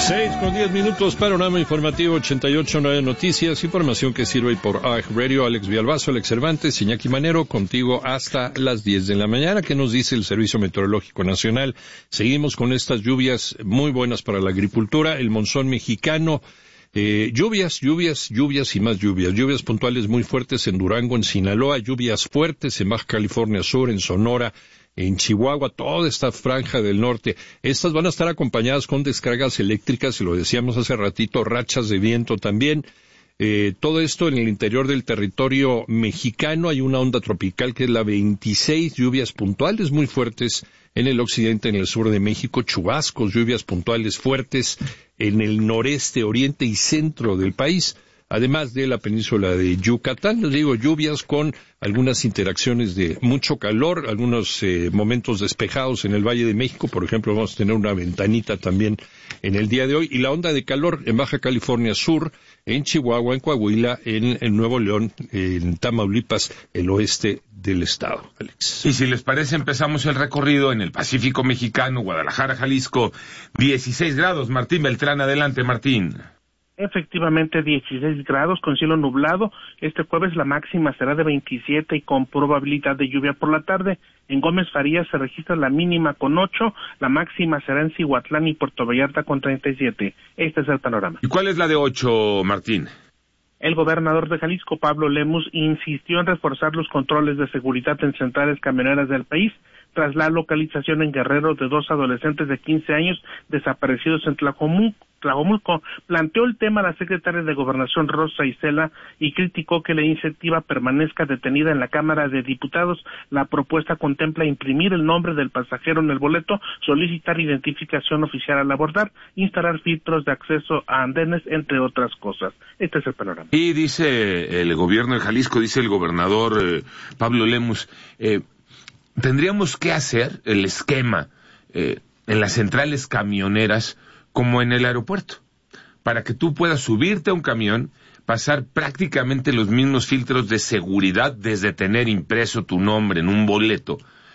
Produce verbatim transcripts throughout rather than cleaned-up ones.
Seis con diez minutos, panorama informativo ochenta y ocho punto nueve Noticias, información que sirve por A G Radio. Alex Villalbazo, Alex Cervantes, Iñaki Manero, contigo hasta las diez de la mañana. ¿Qué nos dice el Servicio Meteorológico Nacional? Seguimos con estas lluvias muy buenas para la agricultura, el monzón mexicano. Eh, lluvias, lluvias, lluvias y más lluvias. Lluvias puntuales muy fuertes en Durango, en Sinaloa, lluvias fuertes en Baja California Sur, en Sonora, en Chihuahua, toda esta franja del norte. Estas van a estar acompañadas con descargas eléctricas, y lo decíamos hace ratito, rachas de viento también. Eh, todo esto en el interior del territorio mexicano. Hay una onda tropical que es la veintiséis, lluvias puntuales muy fuertes en el occidente, en el sur de México, chubascos, lluvias puntuales fuertes en el noreste, oriente y centro del país, además de la península de Yucatán. Les digo, lluvias con algunas interacciones de mucho calor, algunos eh, momentos despejados en el Valle de México. Por ejemplo, vamos a tener una ventanita también en el día de hoy, y la onda de calor en Baja California Sur, en Chihuahua, en Coahuila, en, en Nuevo León, en Tamaulipas, el oeste del estado. Alex. Y si les parece, empezamos el recorrido en el Pacífico Mexicano, Guadalajara, Jalisco, dieciséis grados. Martín Beltrán, adelante, Martín. Efectivamente, dieciséis grados con cielo nublado. Este jueves la máxima será de veintisiete y con probabilidad de lluvia por la tarde. En Gómez Farías se registra la mínima con ocho, la máxima será en Cihuatlán y Puerto Vallarta con treinta y siete. Este es el panorama. ¿Y cuál es la de ocho, Martín? El gobernador de Jalisco, Pablo Lemus, insistió en reforzar los controles de seguridad en centrales camioneras del país tras la localización en Guerrero de dos adolescentes de quince años desaparecidos en Tlajomulco. Tlajomulco. Planteó el tema a la secretaria de Gobernación, Rosa Isela, y criticó que la iniciativa permanezca detenida en la Cámara de Diputados. La propuesta contempla imprimir el nombre del pasajero en el boleto, solicitar identificación oficial al abordar, instalar filtros de acceso a andenes, entre otras cosas. Este es el panorama. Y dice el gobierno de Jalisco, dice el gobernador eh, Pablo Lemus, eh, tendríamos que hacer el esquema eh, en las centrales camioneras como en el aeropuerto, para que tú puedas subirte a un camión, pasar prácticamente los mismos filtros de seguridad desde tener impreso tu nombre en un boleto,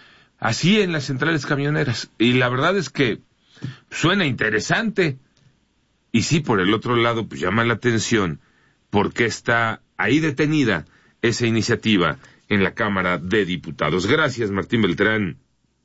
así en las centrales camioneras. Y la verdad es que suena interesante, y sí, por el otro lado, pues llama la atención, porque está ahí detenida esa iniciativa en la Cámara de Diputados. Gracias, Martín Beltrán,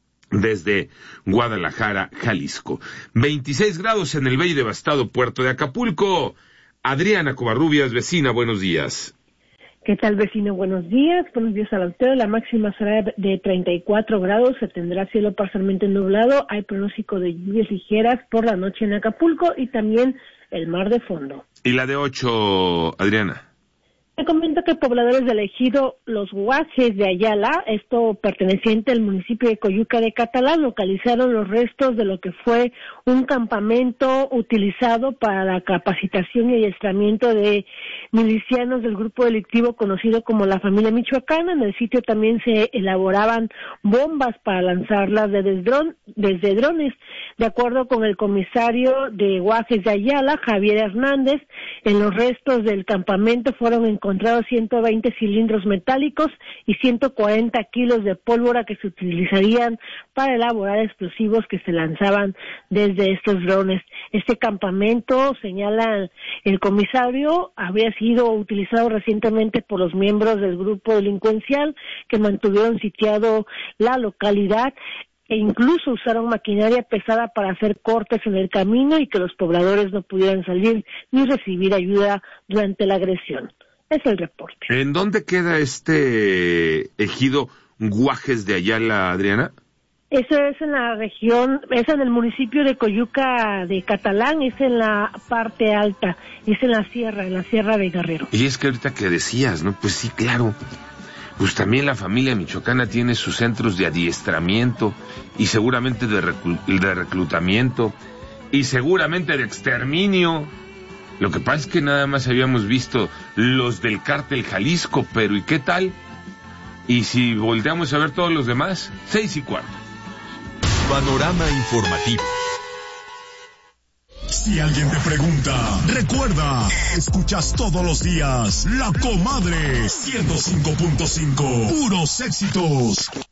desde Guadalajara, Jalisco. veintiséis grados en el bello y devastado puerto de Acapulco. Adriana Covarrubias, vecina, buenos días. ¿Qué tal, vecino? Buenos días. Buenos días al auditorio. La máxima será de treinta y cuatro grados. Se tendrá cielo parcialmente nublado. Hay pronóstico de lluvias ligeras por la noche en Acapulco y también el mar de fondo. ¿Y la de ocho, Adriana? Te comento que pobladores del ejido Los Guajes de Ayala, esto perteneciente al municipio de Coyuca de Catalán, localizaron los restos de lo que fue un campamento utilizado para la capacitación y adiestramiento de milicianos del grupo delictivo conocido como la Familia Michoacana. En el sitio también se elaboraban bombas para lanzarlas desde, dron, desde drones. De acuerdo con el comisario de Guajes de Ayala, Javier Hernández, en los restos del campamento fueron encontrados encontrados ciento veinte cilindros metálicos y ciento cuarenta kilos de pólvora que se utilizarían para elaborar explosivos que se lanzaban desde estos drones. Este campamento, señala el comisario, habría sido utilizado recientemente por los miembros del grupo delincuencial que mantuvieron sitiado la localidad e incluso usaron maquinaria pesada para hacer cortes en el camino y que los pobladores no pudieran salir ni recibir ayuda durante la agresión. Es el reporte. ¿En dónde queda este ejido Guajes de Ayala, Adriana? Eso es en la región, es en el municipio de Coyuca de Catalán, es en la parte alta, es en la sierra, en la sierra de Guerrero. Y es que ahorita que decías, ¿no? Pues sí, claro. Pues también la familia michoacana tiene sus centros de adiestramiento y seguramente de, reclu- de reclutamiento y seguramente de exterminio. Lo que pasa es que nada más habíamos visto los del Cártel Jalisco, pero ¿y qué tal? Y si volteamos a ver todos los demás, seis y cuarto. Panorama informativo. Si alguien te pregunta, recuerda, escuchas todos los días La Comadre ciento cinco punto cinco, puros éxitos.